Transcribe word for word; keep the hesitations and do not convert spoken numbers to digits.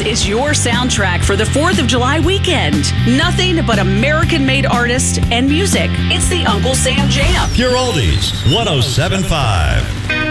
is your soundtrack for the fourth of July weekend. Nothing but American-made artists and music. It's the Uncle Sam Jam. Pure Oldies, one oh seven point five.